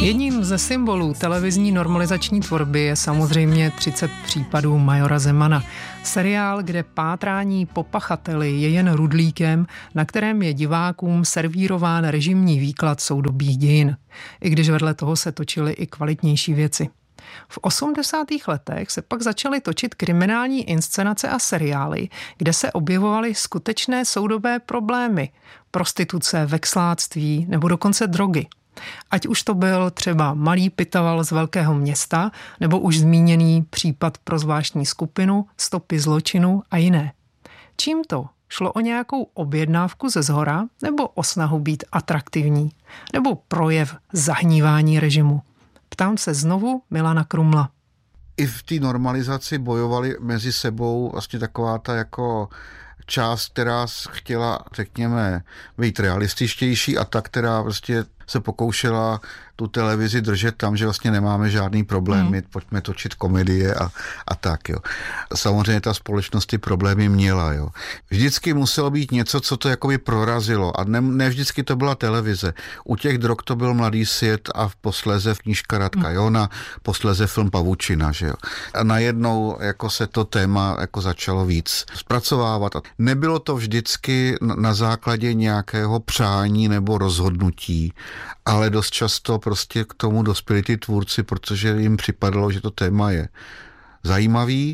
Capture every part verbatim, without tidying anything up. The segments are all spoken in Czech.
Jedním ze symbolů televizní normalizační tvorby je samozřejmě třicet případů majora Zemana. Seriál, kde pátrání po pachateli je jen rudlíkem, na kterém je divákům servírován režimní výklad soudobých dějin. I když vedle toho se točily i kvalitnější věci. V osmdesátých letech se pak začaly točit kriminální inscenace a seriály, kde se objevovaly skutečné soudobé problémy, prostituce, veksláctví nebo dokonce drogy. Ať už to byl třeba malý pitaval z velkého města, nebo už zmíněný případ pro zvláštní skupinu, stopy zločinu a jiné. Čím to? Šlo o nějakou objednávku ze zhora, nebo o snahu být atraktivní, nebo projev zahnívání režimu? Ptám se znovu Milana Krumla. I v té normalizaci bojovali mezi sebou vlastně taková ta jako část, která chtěla, řekněme, být realističtější a ta, která prostě se pokoušela tu televizi držet tam, že vlastně nemáme žádný problémy, hmm. pojďme točit komedie a, a tak, jo. Samozřejmě ta společnost ty problémy měla, jo. Vždycky muselo být něco, co to jakoby prorazilo a ne, ne vždycky to byla televize. U těch drog to byl Mladý svět a posléze knížka Radka hmm. Johna, posléze film Pavučina, že jo. A najednou jako se to téma jako začalo víc zpracovávat. Nebylo to vždycky na základě nějakého přání nebo rozhodnutí, ale dost často prostě k tomu dospěli ty tvůrci, protože jim připadalo, že to téma je zajímavý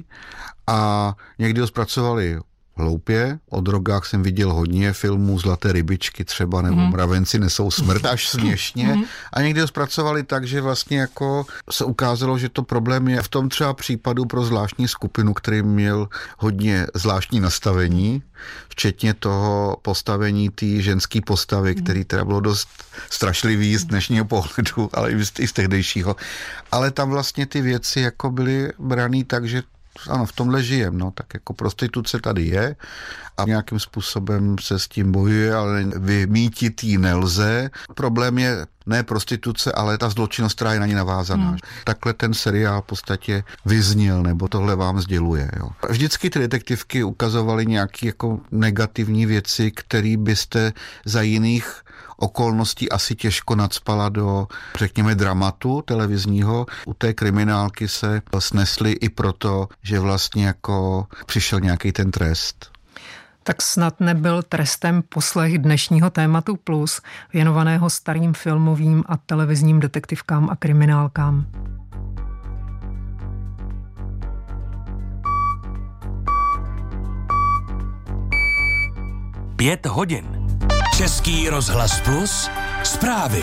a někdy ho zpracovali hloupě. O drogách jsem viděl hodně filmů, Zlaté rybičky třeba, nebo mm. Mravenci nesou smrt, až směšně. Mm. A někdy ho zpracovali tak, že vlastně jako se ukázalo, že to problém je v tom třeba případu pro zvláštní skupinu, který měl hodně zvláštní nastavení, včetně toho postavení té ženské postavy, mm. který teda bylo dost strašlivý z dnešního pohledu, ale i z tehdejšího. Ale tam vlastně ty věci jako byly braný tak, že ano, v tomhle žijem, no, tak jako prostituce tady je a nějakým způsobem se s tím bojuje, ale vymítit ji nelze. Problém je ne prostituce, ale ta zločinnost, která je na ní navázaná. Hmm. Takhle ten seriál v podstatě vyzněl, nebo tohle vám sděluje. Jo. Vždycky ty detektivky ukazovaly nějaké jako negativní věci, které byste za jiných okolností asi těžko nacpala do, řekněme, dramatu televizního. U té kriminálky se snesly i proto, že vlastně jako přišel nějaký ten trest. Tak snad nebyl trestem poslech dnešního tématu Plus, věnovaného starým filmovým a televizním detektivkám a kriminálkám. Pět hodin. Český rozhlas Plus, zprávy.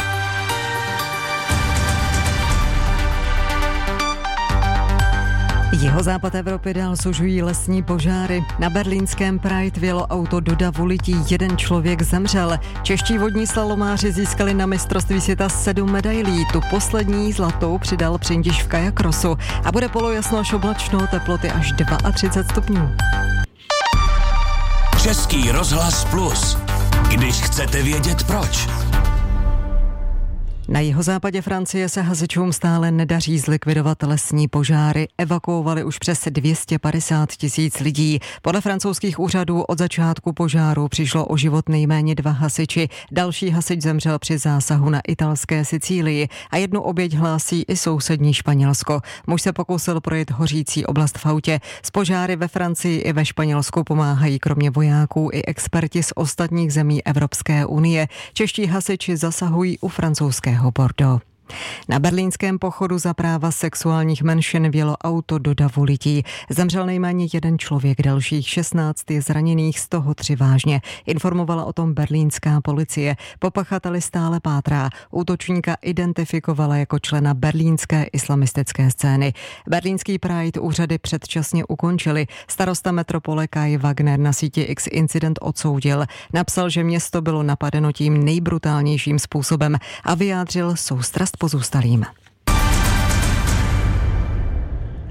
Jihozápad Evropy dál sužují lesní požáry. Na berlínském Pride vjelo auto do davu lití, jeden člověk zemřel. Čeští vodní slalomáři získali na mistrovství světa sedm medailí. Tu poslední zlatou přidal Přindiš v kajakrosu. A bude polojasno až oblačno, teploty až třicet dva stupňů. Český rozhlas Plus. Když chcete vědět proč. Na jihozápadě Francie se hasičům stále nedaří zlikvidovat lesní požáry. Evakuovali už přes dvě stě padesát tisíc lidí. Podle francouzských úřadů od začátku požáru přišlo o život nejméně dva hasiči. Další hasič zemřel při zásahu na italské Sicílii a jednu oběť hlásí i sousední Španělsko. Muž se pokusil projet hořící oblast v autě. S požáry ve Francii i ve Španělsku pomáhají kromě vojáků i experti z ostatních zemí Evropské unie. Čeští hasiči zasahují u francouzské Bordeaux. Na berlínském pochodu za práva sexuálních menšin vjelo auto do davu lití. Zemřel nejméně jeden člověk, dalších šestnáct je zraněných, z toho tři vážně. Informovala o tom berlínská policie. Po pachateli stále pátrá. Útočníka identifikovala jako člena berlínské islamistické scény. Berlínský Pride úřady předčasně ukončili. Starosta metropole Kai Wagner na síti X incident odsoudil. Napsal, že město bylo napadeno tím nejbrutálnějším způsobem a vyjádřil soustrast pozůstalým.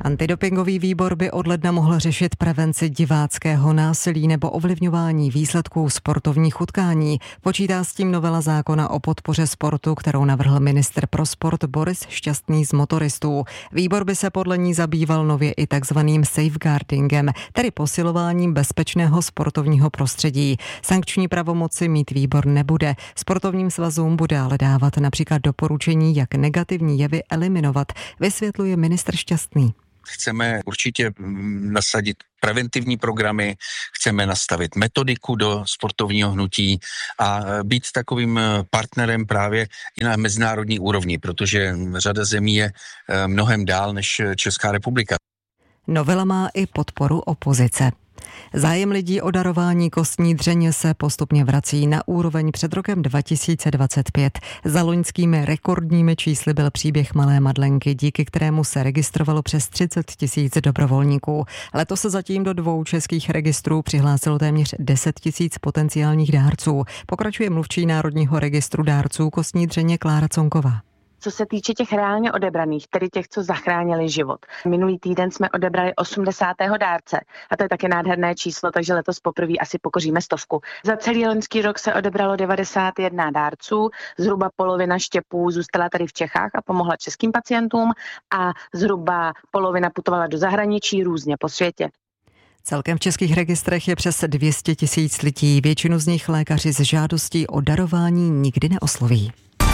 Antidopingový výbor by od ledna mohl řešit prevenci diváckého násilí nebo ovlivňování výsledků sportovních utkání. Počítá s tím novela zákona o podpoře sportu, kterou navrhl ministr pro sport Boris Šťastný z Motoristů. Výbor by se podle ní zabýval nově i takzvaným safeguardingem, tedy posilováním bezpečného sportovního prostředí. Sankční pravomoci mít výbor nebude. Sportovním svazům bude ale dávat například doporučení, jak negativní jevy eliminovat, vysvětluje ministr Šťastný. Chceme určitě nasadit preventivní programy, chceme nastavit metodiku do sportovního hnutí a být takovým partnerem právě i na mezinárodní úrovni, protože řada zemí je mnohem dál než Česká republika. Novela má i podporu opozice. Zájem lidí o darování kostní dřeně se postupně vrací na úroveň před rokem dva tisíce dvacet pět. Za loňskými rekordními čísly byl příběh malé Madlenky, díky kterému se registrovalo přes třicet tisíc dobrovolníků. Letos se zatím do dvou českých registrů přihlásilo téměř deset tisíc potenciálních dárců. Pokračuje mluvčí Národního registru dárců kostní dřeně Klára Conková. Co se týče těch reálně odebraných, tedy těch, co zachránili život. Minulý týden jsme odebrali osmdesátého dárce a to je také nádherné číslo, takže letos poprvé asi pokoříme stovku. Za celý loňský rok se odebralo devadesát jedna dárců, zhruba polovina štěpů zůstala tady v Čechách a pomohla českým pacientům a zhruba polovina putovala do zahraničí různě po světě. Celkem v českých registrech je přes dvě stě tisíc lidí, většinu z nich lékaři s žádostí o darování nikdy neosloví.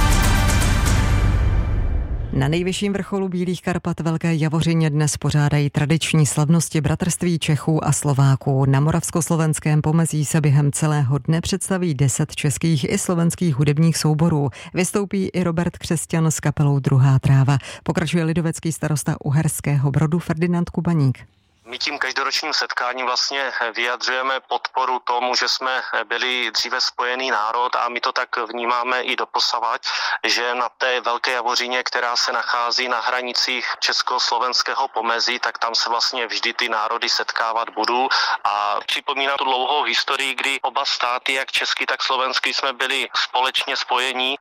Na nejvyšším vrcholu Bílých Karpat Velké Javořině dnes pořádají tradiční slavnosti bratrství Čechů a Slováků. Na moravskoslovenském pomezí se během celého dne představí deset českých i slovenských hudebních souborů. Vystoupí i Robert Křesťan s kapelou Druhá tráva. Pokračuje lidovecký starosta Uherského Brodu Ferdinand Kubaník. My tím každoročním setkáním vlastně vyjadřujeme podporu tomu, že jsme byli dříve spojený národ a my to tak vnímáme i doposavad, že na té Velké Javořině, která se nachází na hranicích československého pomezí, tak tam se vlastně vždy ty národy setkávat budou a připomíná tu dlouhou historii, kdy oba státy, jak český, tak slovenský, jsme byli společně spojení.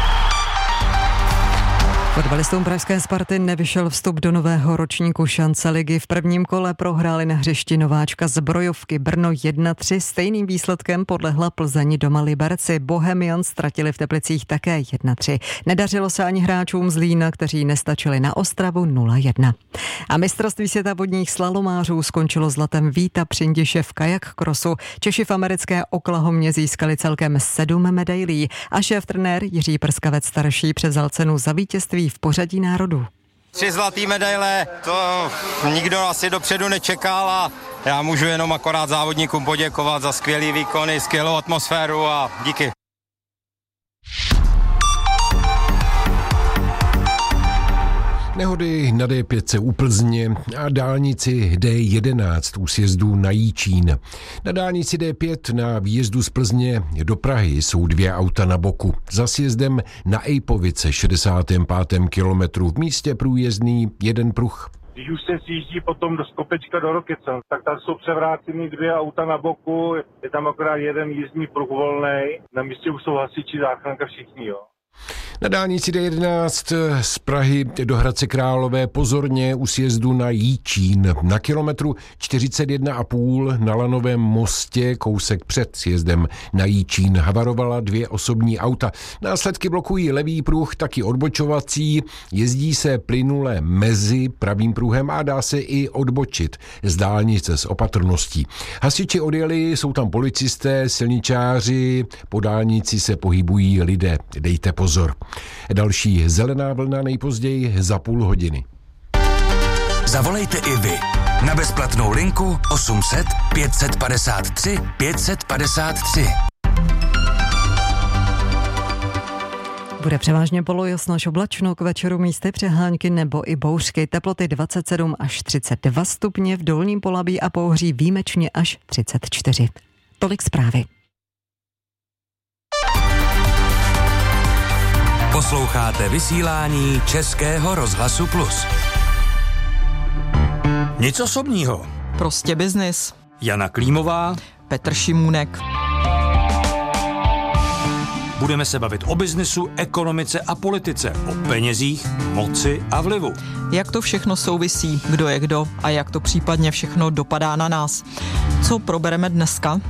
Fotbalistům pražské Sparty nevyšel vstup do nového ročníku šance ligy. V prvním kole prohráli na hřišti nováčka Zbrojovky Brno jedna tři. Stejným výsledkem podlehla Plzeň doma Liberci. Bohemians ztratili v Teplicích také jedna tři. Nedařilo se ani hráčům Zlína, kteří nestačili na Ostravu nula jedna. A mistrovství světa vodních slalomářů skončilo zlatem Víta Přindiše v kajak krosu. Češi v americké Oklahomě získali celkem sedm medailí a šéf-trenér Jiří Prskavec starší převzal cenu za vítězství v pořadí národů. Tři zlatý medaile, to nikdo asi dopředu nečekal a já můžu jenom akorát závodníkům poděkovat za skvělý výkony, skvělou atmosféru a díky. Nehody na D pět u Plzně a dálnici D jedenáct u sjezdu na Jičín. Na dálnici D pět na výjezdu z Plzně do Prahy jsou dvě auta na boku. Za sjezdem na Ejpovice šedesátém pátém kilometru v místě průjezdný jeden pruh. Když už se sjíždí potom do Skopečka do Rokycan, tak tam jsou převrácený dvě auta na boku, je tam akorát jeden jízdní pruh volnej, na místě už jsou hasiči, záchranka, všichni, jo. Na dálnici D jedenáct z Prahy do Hradce Králové pozorně u sjezdu na Jičín. Na kilometru čtyřicet jedna a půl na Lanovém mostě kousek před sjezdem na Jičín havarovala dvě osobní auta. Následky blokují levý pruh, taky odbočovací. Jezdí se plynule mezi pravým pruhem a dá se i odbočit z dálnice s opatrností. Hasiči odjeli, jsou tam policisté, silničáři, po dálnici se pohybují lidé. Dejte pozor. Další zelená vlna nejpozději za půl hodiny. Zavolejte i vy na bezplatnou linku osm set pět set padesát tři pět set padesát tři. Bude převážně polojasno až oblačno, k večeru místy přehánky nebo i bouřky. Teploty dvacet sedm až třicet dva stupně, v Dolním Polabí a Pouhří výjimečně až třicet čtyři. Tolik zprávy. Posloucháte vysílání Českého rozhlasu Plus. Nic osobního. Prostě biznis. Jana Klímová, Petr Šimůnek. Budeme se bavit o biznesu, ekonomice a politice, o penězích, moci a vlivu. Jak to všechno souvisí, kdo je kdo a jak to případně všechno dopadá na nás. Co probereme dneska?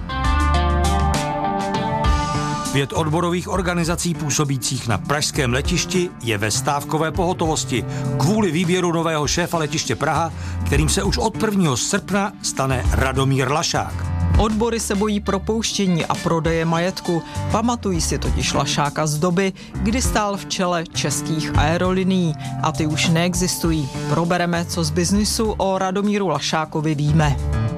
Pět odborových organizací působících na pražském letišti je ve stávkové pohotovosti kvůli výběru nového šéfa letiště Praha, kterým se už od prvního srpna stane Radomír Lašák. Odbory se bojí propouštění a prodeje majetku. Pamatují si totiž Lašáka z doby, kdy stál v čele českých aerolinií a ty už neexistují. Probereme, co z biznisu o Radomíru Lašákovi víme.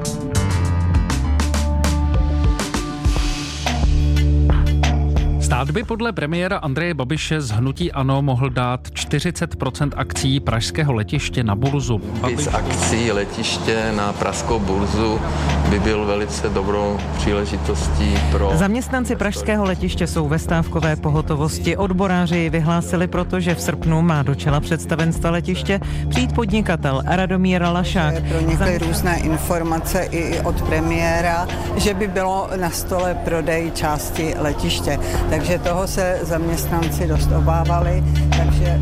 Stát by podle premiéra Andreje Babiše z hnutí ANO mohl dát čtyřicet procent akcií pražského letiště na burzu. Víc akcií letiště na pražskou burzu by byl velice dobrou příležitostí pro... Zaměstnanci pražského letiště jsou ve stávkové pohotovosti. Odboráři vyhlásili proto, že v srpnu má do čela představenstva letiště přijít podnikatel Radomír Lašák. Pronikly různé informace i od premiéra, že by bylo na stole prodej části letiště. Takže toho se zaměstnanci dost obávali, takže...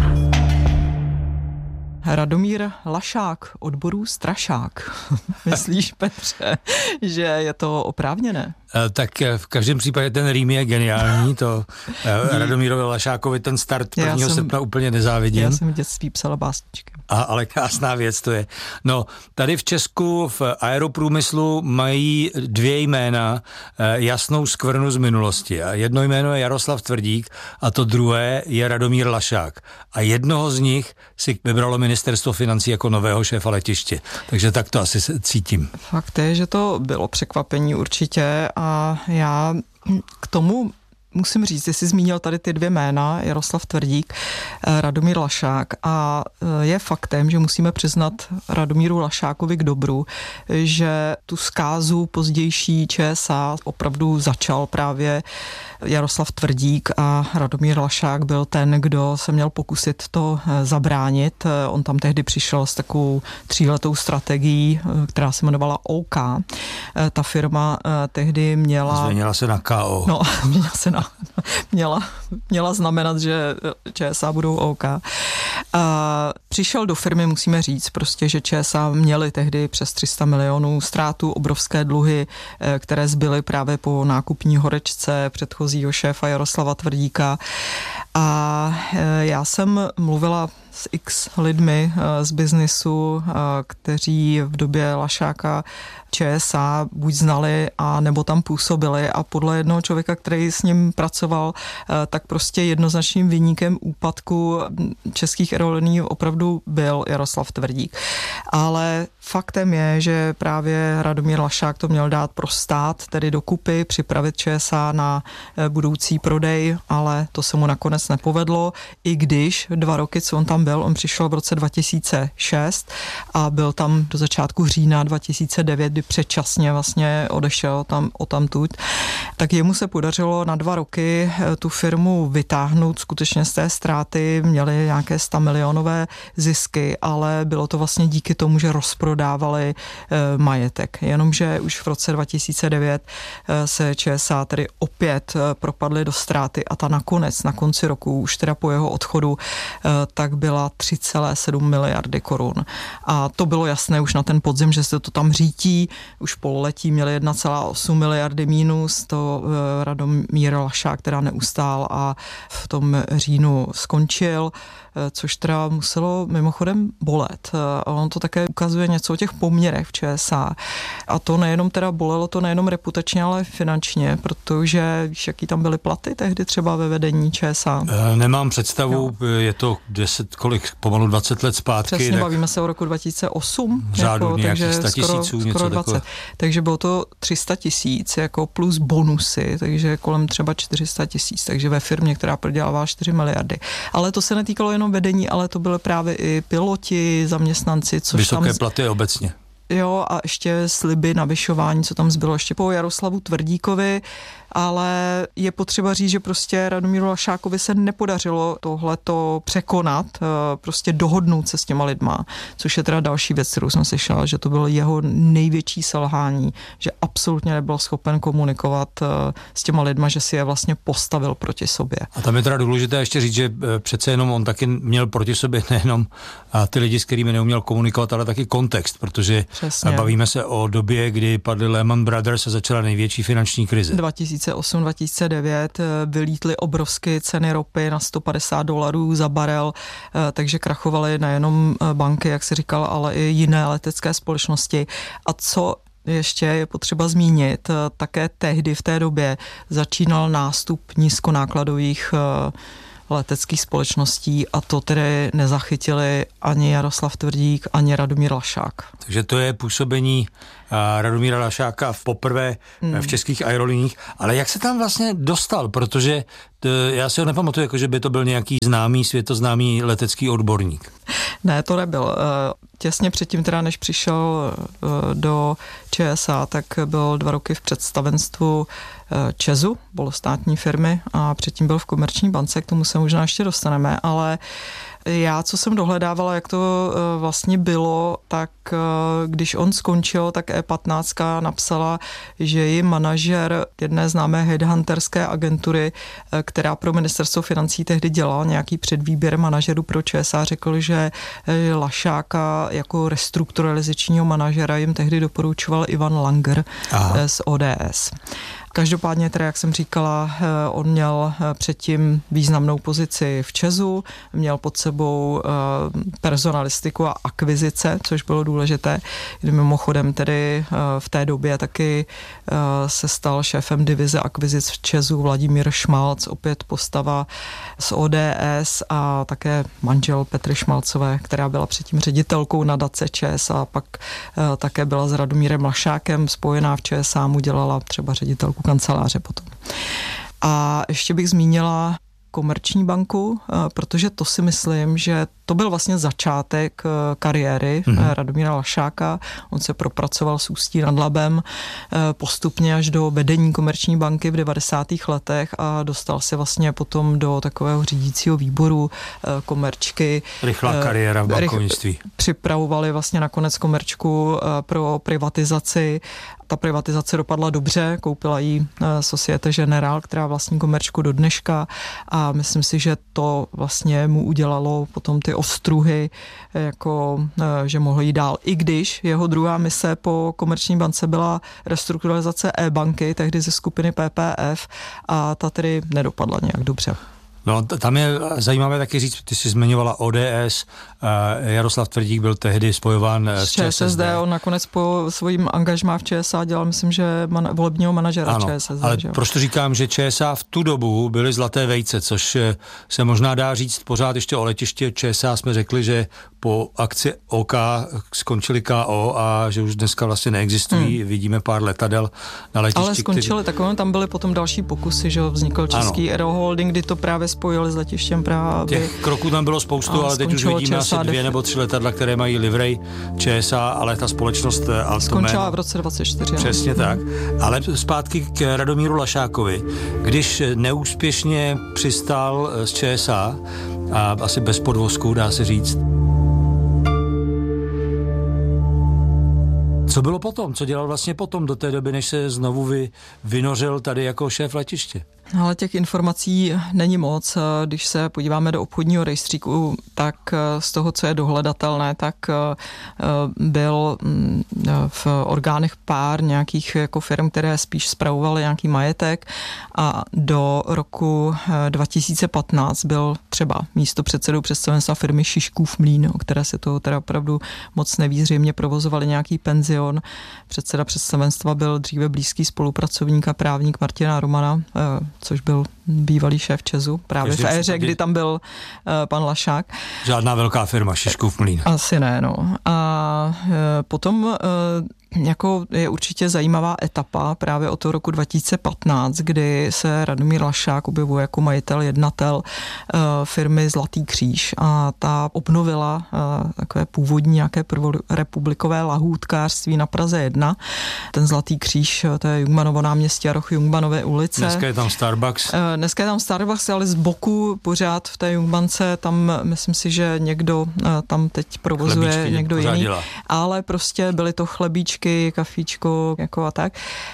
Radomír Lašák, odborů strašák. Myslíš, Petře, že je to oprávněné? Tak v každém případě ten rým je geniální, to Radomírovi Lašákovi ten start prvního srpna úplně nezávidím. Já jsem v dětství psala básničky. A, ale krásná věc to je. No, tady v Česku v aeroprůmyslu mají dvě jména jasnou skvrnu z minulosti. A jedno jméno je Jaroslav Tvrdík a to druhé je Radomír Lašák. A jednoho z nich si vybralo ministerstvo financí jako nového šéfa letiště. Takže tak to asi cítím. Fakt je, že to bylo překvapení určitě a já k tomu musím říct, že jsi zmínil tady ty dvě jména, Jaroslav Tvrdík, Radomír Lašák a je faktem, že musíme přiznat Radomíru Lašákovi k dobru, že tu zkázu pozdější ČSA opravdu začal právě Jaroslav Tvrdík a Radomír Lašák byl ten, kdo se měl pokusit to zabránit. On tam tehdy přišel s takovou tříletou strategií, která se jmenovala O K. Ta firma tehdy měla... Změnila se na K O. No, měla se na... Měla, měla znamenat, že ČSA budou O K. A přišel do firmy, musíme říct, prostě, že ČSA měli tehdy přes tři sta milionů ztrátu, obrovské dluhy, které zbyly právě po nákupní horečce předchozího šéfa Jaroslava Tvrdíka. A já jsem mluvila s x lidmi z biznisu, kteří v době Lašáka ČSA buď znali, a nebo tam působili a podle jednoho člověka, který s ním pracoval, tak prostě jednoznačným viníkem úpadku českých aerolinií opravdu byl Jaroslav Tvrdík. Ale faktem je, že právě Radomír Lašák to měl dát pro stát, tedy dokupy, připravit ČSA na budoucí prodej, ale to se mu nakonec nepovedlo, i když dva roky, co on tam byl, on přišel v roce dva tisíce šest a byl tam do začátku října dva tisíce devět, kdy předčasně vlastně odešel tam odtamtud, tak jemu se podařilo na dva roky tu firmu vytáhnout skutečně z té ztráty, měli nějaké sta milionové zisky, ale bylo to vlastně díky tomu, že rozprodávali e, majetek. Jenomže už v roce dva tisíce devět e, se ČSA tedy opět e, propadly do ztráty a ta nakonec, na konci roku, už teda po jeho odchodu, e, tak byla tři celé sedm miliardy korun. A to bylo jasné už na ten podzim, že se to tam řítí. Už pololetí měli jedna celá osm miliardy mínus, to e, Radomír Lašák teda neustál a v tom říjnu skončil, e, což teda muselo mimochodem bolet. A on to také ukazuje něco o těch poměrech v ČSA. A to nejenom teda bolelo, to nejenom reputačně, ale finančně, protože víš, jaký tam byly platy tehdy třeba ve vedení ČSA? E, nemám představu, jo. Je to deset, kolik, pomalu dvacet let zpátky. Přesně, tak... bavíme se o roku dva tisíce osm. V řádu jako, nějakých sta tisíců, skoro, něco skoro dvacet. takové. Takže bylo to tři sta tisíc jako plus bonusy, takže kolem třeba čtyři sta tisíc, takže ve firmě, která prodělává čtyři miliardy. Ale to se netýkalo jenom vedení, ale to byly právě i piloti, zaměstnanci, což vysoké tam... platy obecně. Jo, a ještě sliby, navyšování, co tam zbylo ještě po Jaroslavu Tvrdíkovi, ale je potřeba říct, že prostě Radomíru Lašákovi se nepodařilo tohleto překonat, prostě dohodnout se s těma lidma, což je teda další věc, kterou jsem slyšela, že to bylo jeho největší selhání, že absolutně nebyl schopen komunikovat s těma lidma, že si je vlastně postavil proti sobě. A tam je teda důležité ještě říct, že přece jenom on taky měl proti sobě nejenom ty lidi, s kterými neuměl komunikovat, ale taky kontext, protože Přesně. bavíme se o době, kdy padly Lehman Brothers a začala největší finanční krize. dva tisíce osm dva tisíce devět vylítly obrovské ceny ropy na sto padesát dolarů za barel, takže krachovaly nejenom banky, jak se říkal, ale i jiné letecké společnosti. A co ještě je potřeba zmínit, také tehdy v té době začínal nástup nízkonákladových leteckých společností a to tedy nezachytili ani Jaroslav Tvrdík, ani Radomír Lašák. Takže to je působení uh, Radomíra Lašáka v poprvé hmm. v českých aeroliních, ale jak se tam vlastně dostal, protože to, já si ho nepamatuju, jako že by to byl nějaký známý, světoznámý letecký odborník. Ne, to nebyl. Těsně předtím, teda než přišel do ČSA, tak byl dva roky v představenstvu ČEZu, polostátní firmy, a předtím byl v Komerční bance, k tomu se možná ještě dostaneme, ale já, co jsem dohledávala, jak to vlastně bylo, tak když on skončil, tak E patnáct napsala, že je manažer jedné známé headhunterské agentury, která pro ministerstvo financí tehdy dělala nějaký předvýběr manažerů pro ČSA, řekl, že Lašáka jako restrukturalizačního manažera jim tehdy doporučoval Ivan Langer Aha. z O D S. Každopádně teda, jak jsem říkala, on měl předtím významnou pozici v ČEZu, měl pod sebou personalistiku a akvizice, což bylo důležité. Mimochodem tedy v té době taky se stal šéfem divize akvizic v ČEZu Vladimír Šmalc, opět postava z O D S a také manžel Petry Šmalcové, která byla předtím ředitelkou nadace ČSA a pak také byla s Radomírem Lašákem spojená v ČSA, mu dělala třeba ředitelku kanceláře potom. A ještě bych zmínila Komerční banku, protože to si myslím, že to byl vlastně začátek kariéry mm-hmm. Radomíra Lašáka. On se propracoval s Ústí nad Labem postupně až do vedení Komerční banky v devadesátých letech a dostal se vlastně potom do takového řídícího výboru Komerčky. Rychlá kariéra v bankovnictví. Připravovali vlastně nakonec Komerčku pro privatizaci. Ta privatizace dopadla dobře, koupila jí Societe Generale, která vlastní Komerčku do dneška a myslím si, že to vlastně mu udělalo potom ty ostruhy, jako že mohl jít dál. I když jeho druhá mise po Komerční bance byla restrukturalizace e-banky, tehdy ze skupiny P P F a ta tedy nedopadla nějak dobře. No, tam je zajímavé taky říct, ty jsi zmiňovala O D S, Jaroslav Tvrdík byl tehdy spojován s ČSSD. On nakonec po svým angažmá v ČSA dělal, myslím, že man, volebního manažera ano, ČSSD. Ale že? proč to říkám, že ČSA v tu dobu byly zlaté vejce, což se možná dá říct pořád ještě o letiště ČSA. Jsme řekli, že po akci O K skončili K O a že už dneska vlastně neexistují. Hmm. Vidíme pár letadel na letišti. Ale skončili který... takové, tam byly potom další pokusy, že vznikl Český Aeroholding, kdy to právě spojili s letištěm Praha. Těch kroků tam bylo spoustu, ale teď už vidíme asi dvě nebo tři letadla, které mají livrej ČSA, ale ta společnost Altomen skončila v roce dvacet čtyři. Přesně no. tak. Ale zpátky k Radomíru Lašákovi. Když neúspěšně přistál z ČSA, a asi bez podvozku, dá se říct, co bylo potom? Co dělal vlastně potom do té doby, než se znovu vy, vynořil tady jako šéf letiště? Ale těch informací není moc. Když se podíváme do obchodního rejstříku, tak z toho, co je dohledatelné, tak byl v orgánech pár nějakých jako firm, které spíš spravovaly nějaký majetek a do roku dva tisíce patnáct byl třeba místopředsedou představenstva firmy Šiškův mlýn, o které se to teda opravdu moc neví, zřejmě provozovali nějaký penzion. Předseda představenstva byl dříve blízký spolupracovník a právník Martina Romana, což byl bývalý šéf Česu, právě Každý v éře, případě... kdy tam byl uh, pan Lašák. Žádná velká firma, Šiškův mlýn. Asi ne, no. A uh, potom uh, jako je určitě zajímavá etapa právě od toho roku dva tisíce patnáct, kdy se Radomír Lašák objevuje jako majitel, jednatel uh, firmy Zlatý kříž a ta obnovila uh, takové původní nějaké prvorepublikové lahůdkářství na Praze jedna. Ten Zlatý kříž, to je Jungmanovo náměstí a roh Jungmanovy ulice. Dneska je tam Starbucks. Uh, dneska je tam Starbucks, ale z boku pořád v té Jungmance, tam myslím si, že někdo uh, tam teď provozuje Chlebíčky někdo jiný. Dělá. Ale prostě byly to chlebíčky, kafíčko, jako a tak.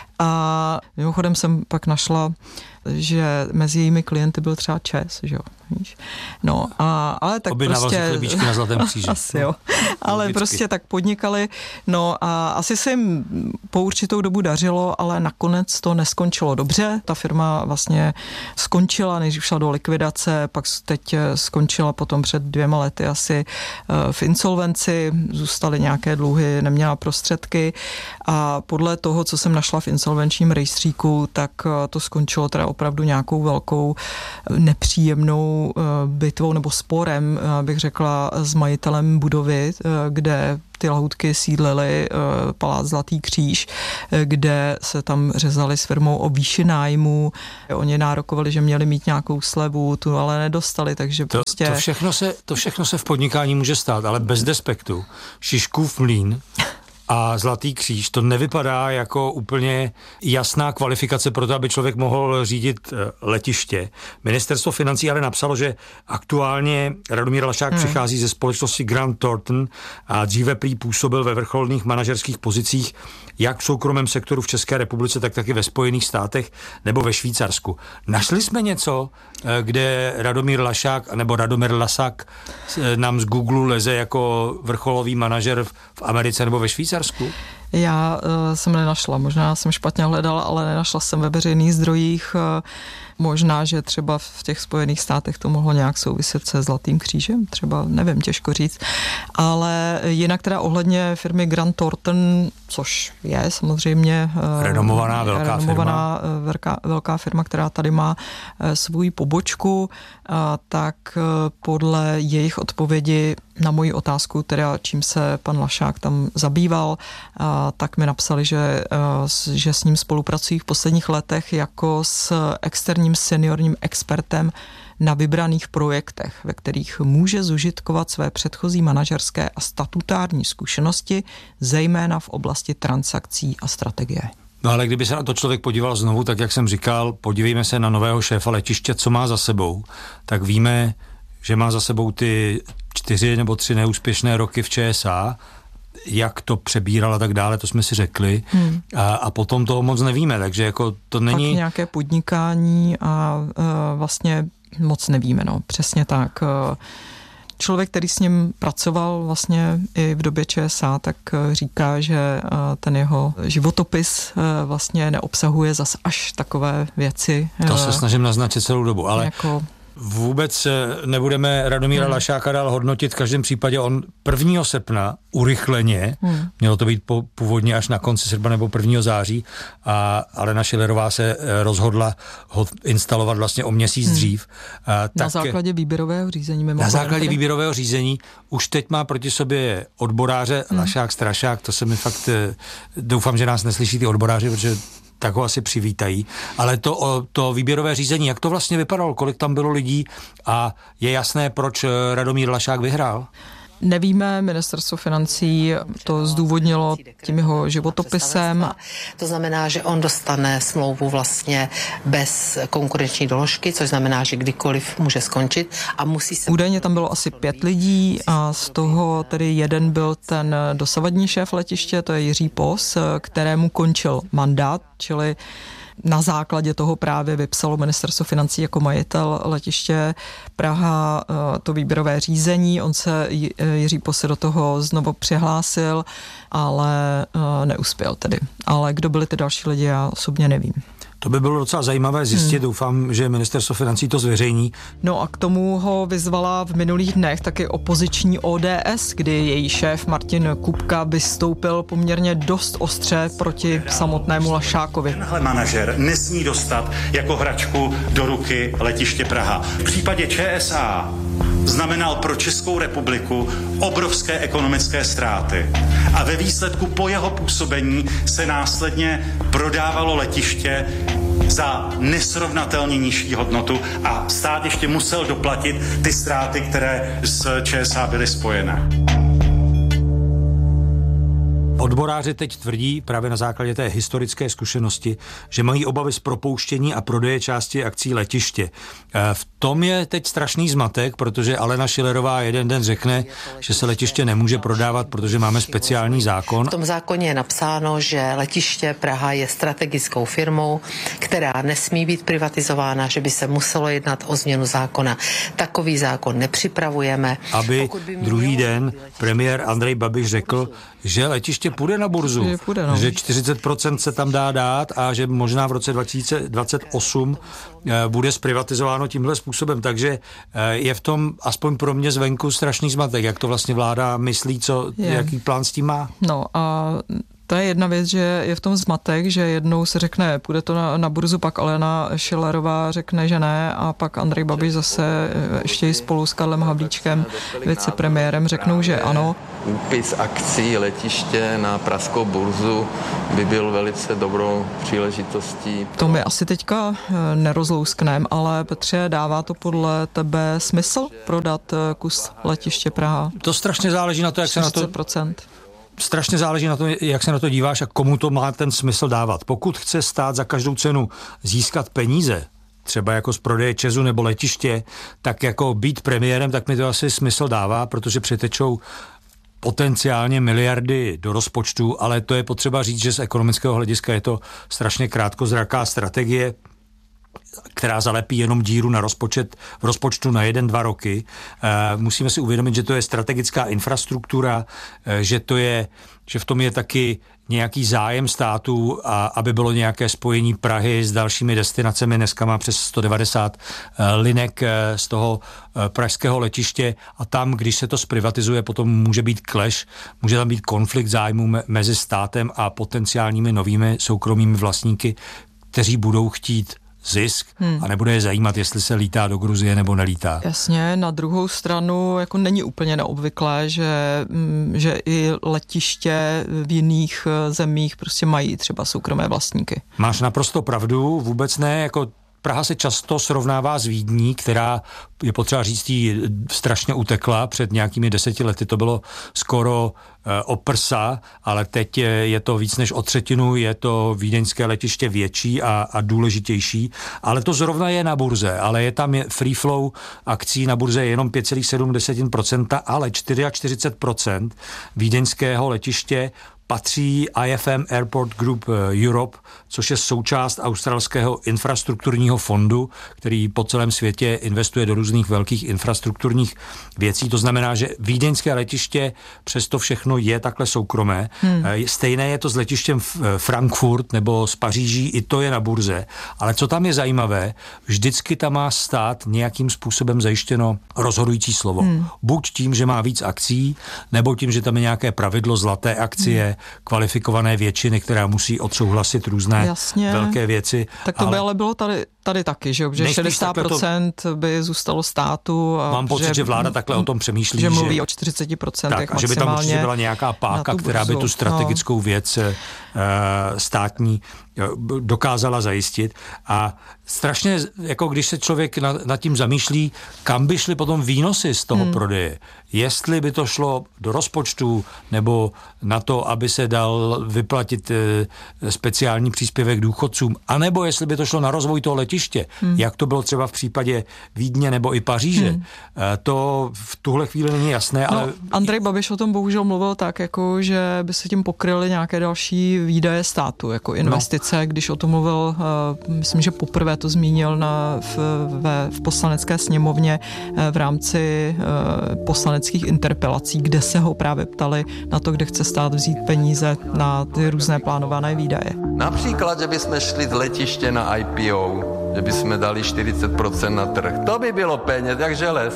A mimochodem jsem pak našla, že mezi jejími klienty byl třeba ČES, že jo, víš. No, a, ale tak Objednával prostě... chlebíčky na Zlatém kříži. Asi jo. Ale Logicky. prostě tak podnikali, no a asi se jim po určitou dobu dařilo, ale nakonec to neskončilo dobře. Ta firma vlastně skončila, než šla do likvidace, pak teď skončila potom před dvěma lety asi v insolvenci, zůstaly nějaké dluhy, neměla prostředky a podle toho, co jsem našla v insolvenčním rejstříku, tak to skončilo teda opravdu nějakou velkou nepříjemnou bitvou nebo sporem, bych řekla, s majitelem budovy, kde ty lahůdky sídlily, palác Zlatý kříž, kde se tam řezali s firmou o výši nájmu. Oni nárokovali, že měli mít nějakou slevu, tu ale nedostali, takže to, prostě... To všechno, se, to všechno se v podnikání může stát, ale bez despektu. Šiškův mlýn a Zlatý kříž, to nevypadá jako úplně jasná kvalifikace pro to, aby člověk mohl řídit letiště. Ministerstvo financí ale napsalo, že aktuálně Radomír Lašák hmm. přichází ze společnosti Grant Thornton a dříve prý působil ve vrcholných manažerských pozicích jak v soukromém sektoru v České republice, tak taky ve Spojených státech nebo ve Švýcarsku. Našli jsme něco, kde Radomír Lašák nebo Radomír Lasák nám z Google leze jako vrcholový manažer v Americe nebo ve Švýcarsku? Já uh, jsem nenašla, možná jsem špatně hledala, ale nenašla jsem ve veřejných zdrojích. Uh, možná, že třeba v těch Spojených státech to mohlo nějak souviset se Zlatým křížem, třeba nevím, těžko říct. Ale jinak teda ohledně firmy Grant Thornton, což je samozřejmě uh, renomovaná velká renomovaná, firma. Uh, velká, velká firma, která tady má uh, svou pobočku, uh, tak uh, podle jejich odpovědi na moji otázku, teda čím se pan Lašák tam zabýval, a tak mi napsali, že, že s ním spolupracují v posledních letech jako s externím seniorním expertem na vybraných projektech, ve kterých může zužitkovat své předchozí manažerské a statutární zkušenosti, zejména v oblasti transakcí a strategie. No ale kdyby se na to člověk podíval znovu, tak jak jsem říkal, podívejme se na nového šéfa letiště, co má za sebou, tak víme, že má za sebou ty čtyři nebo tři neúspěšné roky v ČSA, jak to přebíral a tak dále, to jsme si řekli. Hmm. A, a potom toho moc nevíme, takže jako to není... Pak nějaké podnikání a uh, vlastně moc nevíme, no, přesně tak. Uh, člověk, který s ním pracoval vlastně i v době ČSA, tak uh, říká, že uh, ten jeho životopis uh, vlastně neobsahuje zas až takové věci. To uh, se snažím naznačit celou dobu, ale... Jako... Vůbec nebudeme Radomíra hmm. Lašáka dál hodnotit, v každém případě on prvního srpna urychleně, hmm. mělo to být po, původně až na konci srpna nebo prvního září, a Alena Schillerová se rozhodla ho instalovat vlastně o měsíc hmm. dřív. A na tak, základě výběrového řízení. Na základě výběrového řízení už teď má proti sobě odboráře hmm. Lašák, Strašák, to se mi fakt, doufám, že nás neslyší ty odboráři, protože tak ho asi přivítají. Ale to, to výběrové řízení, jak to vlastně vypadalo, kolik tam bylo lidí a je jasné, proč Radomír Lašák vyhrál? Nevíme, ministerstvo financí to zdůvodnilo tím jeho životopisem. To znamená, že on dostane smlouvu vlastně bez konkurenční doložky, což znamená, že kdykoliv může skončit a musí se... Údajně tam bylo asi pět lidí a z toho tedy jeden byl ten dosavadní šéf letiště, to je Jiří Pos, kterému končil mandát, čili na základě toho právě vypsalo ministerstvo financí jako majitel letiště Praha to výběrové řízení. On se, Jiří Pos, do toho znovu přihlásil, ale neuspěl tedy. Ale kdo byli ty další lidi, já osobně nevím. To by bylo docela zajímavé zjistit, hmm. doufám, že ministerstvo financí to zveřejní. No a k tomu ho vyzvala v minulých dnech taky opoziční O D S, kdy její šéf Martin Kupka vystoupil poměrně dost ostře proti samotnému Lašákovi. Tenhle manažer nesmí dostat jako hračku do ruky letiště Praha. V případě Č S A znamenal pro Českou republiku obrovské ekonomické ztráty. A ve výsledku po jeho působení se následně prodávalo letiště za nesrovnatelně nižší hodnotu a stát ještě musel doplatit ty ztráty, které s Č S A byly spojené. Odboráři teď tvrdí právě na základě té historické zkušenosti, že mají obavy z propouštění a prodeje části akcí letiště. V tom je teď strašný zmatek, protože Alena Schillerová jeden den řekne, že se letiště nemůže prodávat, protože máme speciální zákon. V tom zákoně je napsáno, že letiště Praha je strategickou firmou, která nesmí být privatizována, že by se muselo jednat o změnu zákona. Takový zákon nepřipravujeme. Aby druhý den premiér Andrej Babiš řekl, že letiště půjde na burzu, že, půjde, no. že čtyřicet procent se tam dá dát a že možná v roce dva tisíce dvacet osm bude zprivatizováno tímhle způsobem, takže je v tom aspoň pro mě zvenku strašný zmatek, jak to vlastně vláda myslí, co, je. jaký plán s tím má. No a to je jedna věc, že je v tom zmatek, že jednou se řekne, půjde to na, na burzu, pak Alena Schillerová řekne, že ne a pak Andrej Babiš zase ještě spolu s Karlem Havlíčkem, vicepremiérem, řeknou, že ano. Úpis akcí letiště na pražskou burzu by byl velice dobrou příležitostí. To my asi teďka nerozlouskneme, ale Petře, dává to podle tebe smysl prodat kus letiště Praha? To strašně záleží na to, jak se na to... Strašně záleží na tom, jak se na to díváš a komu to má ten smysl dávat. Pokud chce stát za každou cenu získat peníze, třeba jako z prodeje Česu nebo letiště, tak jako být premiérem, tak mi to asi smysl dává, protože přitečou potenciálně miliardy do rozpočtu, ale to je potřeba říct, že z ekonomického hlediska je to strašně krátkozraká strategie, která zalepí jenom díru na rozpočet, v rozpočtu na jeden, dva roky. E, musíme si uvědomit, že to je strategická infrastruktura, e, že to je, že v tom je taky nějaký zájem států, a aby bylo nějaké spojení Prahy s dalšími destinacemi. Dneska má přes sto devadesát e, linek e, z toho e, pražského letiště a tam, když se to zprivatizuje, potom může být clash, může tam být konflikt zájmů me, mezi státem a potenciálními novými soukromými vlastníky, kteří budou chtít zisk hmm. a nebude je zajímat, jestli se lítá do Gruzie nebo nelítá. Jasně, na druhou stranu jako není úplně neobvyklé, že, že i letiště v jiných zemích prostě mají třeba soukromé vlastníky. Máš naprosto pravdu, vůbec ne, jako Praha se často srovnává s Vídní, která, je potřeba říct, jí strašně utekla. Před nějakými deseti lety to bylo skoro e, o prsa, ale teď je, je to víc než o třetinu, je to vídeňské letiště větší a, a důležitější. Ale to zrovna je na burze, ale je tam je free flow akcí na burze je jenom pět celá sedm procenta, ale čtyřicet čtyři procent vídeňského letiště patří I F M Airport Group Europe, což je součást australského infrastrukturního fondu, který po celém světě investuje do různých velkých infrastrukturních věcí. To znamená, že vídeňské letiště přesto všechno je takhle soukromé. Hmm. Stejné je to s letištěm Frankfurt nebo z Paříží, i to je na burze. Ale co tam je zajímavé, vždycky tam má stát nějakým způsobem zajištěno rozhodující slovo. Hmm. Buď tím, že má víc akcí, nebo tím, že tam je nějaké pravidlo zlaté akcie, hmm. kvalifikované většiny, která musí odsouhlasit různé Jasně. velké věci. Tak to ale... by ale bylo tady, tady taky, že, že šedesát procent to... by zůstalo státu. A mám pocit, že, že vláda takhle o tom přemýšlí. Že mluví že... o čtyřicet procent tak, a že by tam určitě byla nějaká páka, která by tu strategickou no. věc uh, státní uh, dokázala zajistit. A strašně, jako když se člověk na, nad tím zamýšlí, kam by šly potom výnosy z toho hmm. prodeje. Jestli by to šlo do rozpočtu nebo na to, aby se dal vyplatit uh, speciální příspěvek důchodcům, anebo jestli by to šlo na rozvoj toho letiště, hmm. jak to bylo třeba v případě Vídně nebo i Paříže. Hmm. To v tuhle chvíli není jasné, no, ale... Andrej Babiš o tom bohužel mluvil tak, jako, že by se tím pokryly nějaké další výdaje státu, jako investice Fice, když o tom mluvil, myslím, že poprvé to zmínil na, v, ve, v poslanecké sněmovně v rámci poslaneckých interpelací, kde se ho právě ptali na to, kde chce stát vzít peníze na ty různé plánované výdaje. Například, že bychom šli z letiště na I P O, že bychom dali čtyřicet procent na trh. To by bylo peněz, jak želez.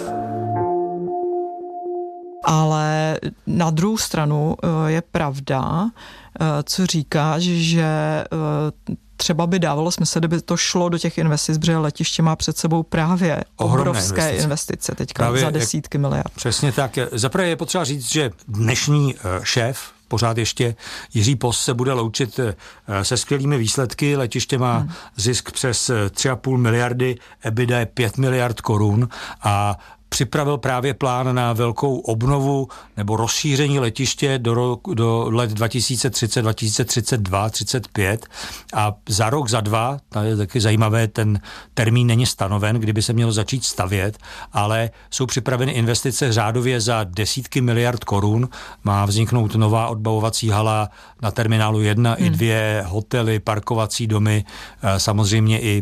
Ale na druhou stranu je pravda, co říkáš, že třeba by dávalo smysl, kdyby to šlo do těch investic, protože letiště má před sebou právě Ohromné obrovské investice, investice teďka právě za desítky miliard. Přesně tak. Zaprvé je potřeba říct, že dnešní šéf, pořád ještě Jiří Post, se bude loučit se skvělými výsledky. Letiště má hmm. zisk přes tři a půl miliardy, EBITDA je pět miliard korun a připravil právě plán na velkou obnovu nebo rozšíření letiště do, roku, do let dva tisíce třicet, dva tisíce třicet dva, třicet pět a za rok, za dva, to je taky zajímavé, ten termín není stanoven, kdyby se mělo začít stavět, ale jsou připraveny investice řádově za desítky miliard korun. Má vzniknout nová odbavovací hala na terminálu jedna hmm. i dvě, hotely, parkovací domy, samozřejmě i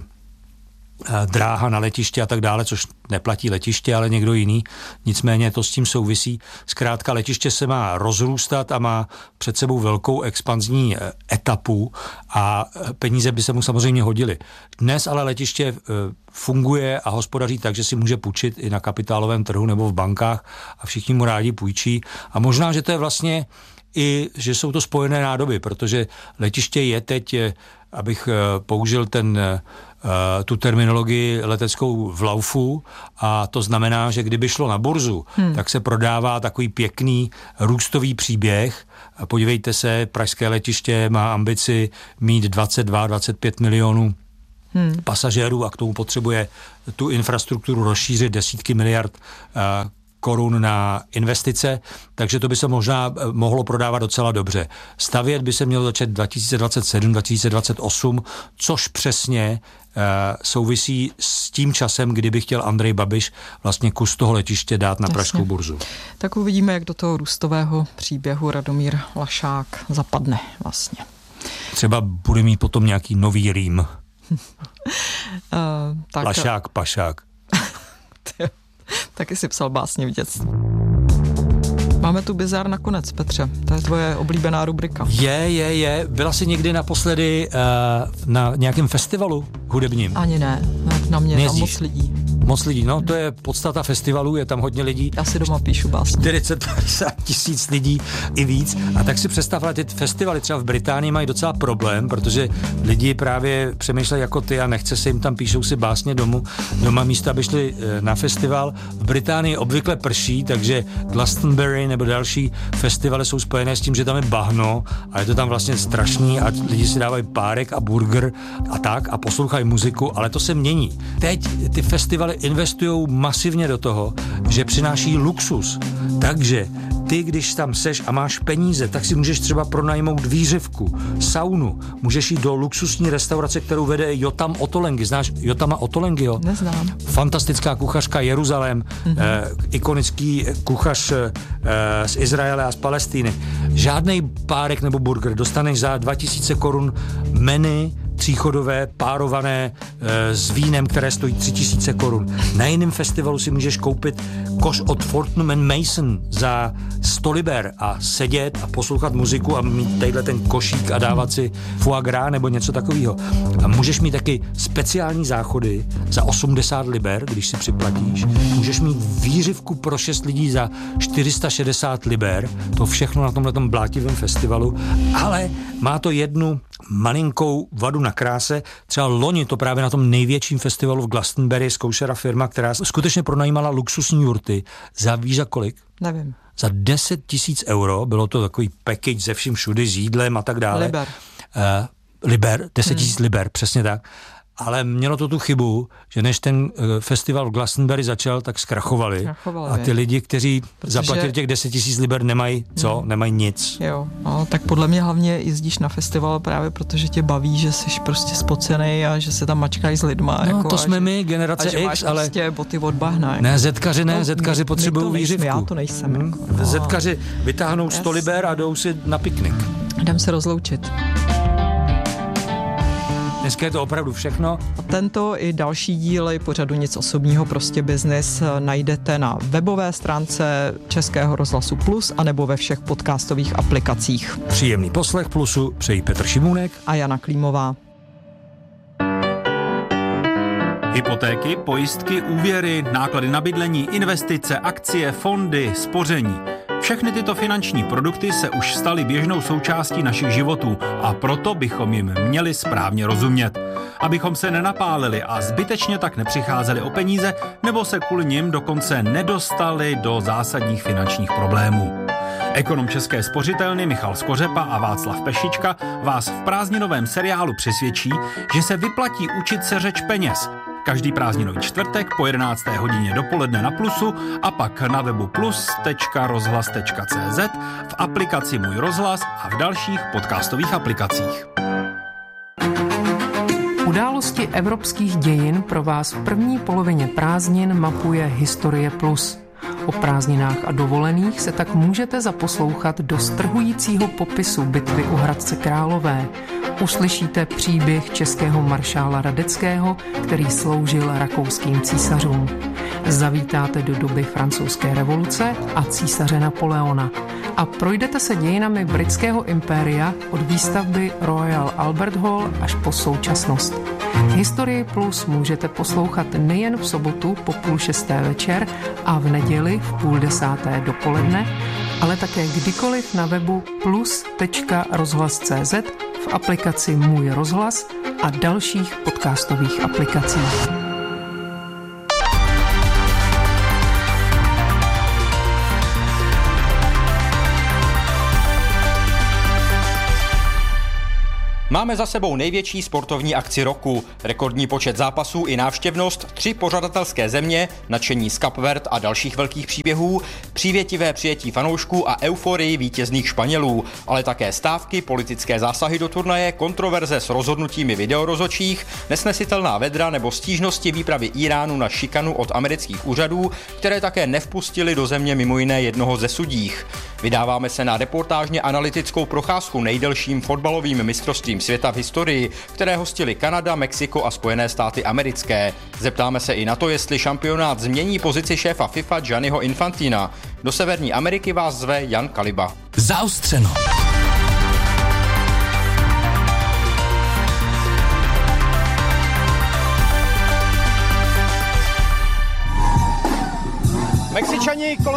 dráha na letiště a tak dále, což neplatí letiště, ale někdo jiný. Nicméně to s tím souvisí. Zkrátka letiště se má rozrůstat a má před sebou velkou expanzní etapu a peníze by se mu samozřejmě hodily. Dnes ale letiště funguje a hospodaří tak, že si může půjčit i na kapitálovém trhu nebo v bankách a všichni mu rádi půjčí. A možná, že to je vlastně i, že jsou to spojené nádoby, protože letiště je teď, abych použil ten tu terminologii leteckou v laufu a to znamená, že kdyby šlo na burzu, hmm. tak se prodává takový pěkný růstový příběh. Podívejte se, pražské letiště má ambici mít dvacet dva, dvacet pět milionů hmm. pasažérů a k tomu potřebuje tu infrastrukturu rozšířit desítky miliard uh, korun na investice, takže to by se možná mohlo prodávat docela dobře. Stavět by se mělo začít dva tisíce dvacet sedm, dva tisíce dvacet osm, což přesně uh, souvisí s tím časem, kdyby chtěl Andrej Babiš vlastně kus toho letiště dát na Jasně. pražskou burzu. Tak uvidíme, jak do toho růstového příběhu Radomír Lašák zapadne vlastně. Třeba bude mít potom nějaký nový rým. uh, tak... Lašák, pašák. Taky si psal básně v dětství. Máme tu bizár nakonec, Petře. To je tvoje oblíbená rubrika. Je, je, je. Byla jsi někdy naposledy uh, na nějakém festivalu hudebním? Ani ne. Na mě Nejezdíš. Tam moc lidí. Moc lidí, no to je podstata festivalu, je tam hodně lidí. Já si doma píšu básně. čtyřicet padesát tisíc lidí i víc. A tak si představ, ale ty festivaly třeba v Británii mají docela problém, protože lidi právě přemýšlejí jako ty a nechce se jim tam, píšou si básně domů, doma místo, aby šli na festival. V Británii obvykle prší, takže Glastonbury nebo další festivaly jsou spojené s tím, že tam je bahno a je to tam vlastně strašný a lidi si dávají párek a burger a tak a poslouchají muziku, ale to se mění. Teď ty festivaly investují masivně do toho, že přináší luxus. Takže ty, když tam seš a máš peníze, tak si můžeš třeba pronajmout výřivku, saunu, můžeš jít do luxusní restaurace, kterou vede Jotam Ottolenghi. Znáš Jotama Ottolenghiho? Neznám. Fantastická kuchařka Jeruzalém, mm-hmm. eh, ikonický kuchař eh, z Izraele a z Palestiny. Žádnej párek nebo burger, dostaneš za dva tisíce korun menu tříchodové, párované e, s vínem, které stojí tři tisíce korun. Na jiném festivalu si můžeš koupit koš od Fortnum and Mason za sto liber a sedět a poslouchat muziku a mít tadyhle ten košík a dávat si foie gras nebo něco takového. A můžeš mít taky speciální záchody za osmdesát liber, když si připlatíš. Můžeš mít výřivku pro šest lidí za čtyři sta šedesát liber. To všechno na tomhletom blátivém festivalu. Ale má to jednu malinkou vadu na kráse. Třeba loni to právě na tom největším festivalu v Glastonbury zkoušela firma, která skutečně pronajímala luxusní jurty. Za víš za kolik? Nevím. Za deset tisíc euro, bylo to takový package ze vším všudy, s jídlem a tak dále. Liber. Uh, liber, deset tisíc hmm. liber, přesně tak. Ale mělo to tu chybu, že než ten uh, festival v Glastonbury začal, tak zkrachovali. Zkrachovali. A ty lidi, kteří Protože... zaplatili těch deset tisíc liber, nemají co? Hmm. Nemají nic. Jo, no, tak podle mě hlavně jezdíš na festival právě protože tě baví, že jsi prostě spocenej a že se tam mačkají s lidma. No jako, to jsme že, my, generace a že X, máš ale... prostě boty od bahna. Jako. Ne, zetkaři ne, no, zetkaři potřebují výřivku. Já to nejsem. Hmm. Jako, no. Zetkaři vytáhnou sto liber a jdou si na piknik. Jdem se rozloučit. Dneska je to opravdu všechno. A tento i další díly pořadu Nic osobního, prostě biznis najdete na webové stránce Českého rozhlasu Plus anebo ve všech podcastových aplikacích. Příjemný poslech Plusu přejí Petr Šimůnek a Jana Klímová. Hypotéky, pojistky, úvěry, náklady na bydlení, investice, akcie, fondy, spoření. Všechny tyto finanční produkty se už staly běžnou součástí našich životů a proto bychom jim měli správně rozumět. Abychom se nenapálili a zbytečně tak nepřicházeli o peníze nebo se kvůli nim dokonce nedostali do zásadních finančních problémů. Ekonom České spořitelny Michal Skořepa a Václav Pešička vás v prázdninovém seriálu přesvědčí, že se vyplatí učit se řeč peněz. Každý prázdninový čtvrtek po jedenácté hodině dopoledne na Plusu a pak na webu plus tečka rozhlas tečka cé zet, v aplikaci Můj rozhlas a v dalších podcastových aplikacích. Události evropských dějin pro vás v první polovině prázdnin mapuje Historie Plus. O prázdninách a dovolených se tak můžete zaposlouchat do strhujícího popisu bitvy u Hradce Králové. Uslyšíte příběh českého maršála Radeckého, který sloužil rakouským císařům. Zavítáte do doby francouzské revoluce a císaře Napoleona. A projdete se dějinami britského impéria od výstavby Royal Albert Hall až po současnost. Historii Plus můžete poslouchat nejen v sobotu po půl šesté večer a v neděli v půl desáté dopoledne, ale také kdykoliv na webu plus tečka rozhlas tečka cé zet, v aplikaci Můj rozhlas a dalších podcastových aplikacích. Máme za sebou největší sportovní akci roku. Rekordní počet zápasů i návštěvnost, tři pořadatelské země, nadšení z Kapverd a dalších velkých příběhů, přívětivé přijetí fanoušků a euforii vítězných Španělů, ale také stávky, politické zásahy do turnaje, kontroverze s rozhodnutími videorozočích, nesnesitelná vedra nebo stížnosti výpravy Íránu na šikanu od amerických úřadů, které také nevpustili do země mimo jiné jednoho ze sudích. Vydáváme se na reportážně analytickou procházku nejdelším fotbalovým mistrovstvím světa v historii, které hostily Kanada, Mexiko a Spojené státy americké. Zeptáme se i na to, jestli šampionát změní pozici šéfa FIFA Gianniho Infantina. Do Severní Ameriky vás zve Jan Kaliba. Zaostřeno. Mexičani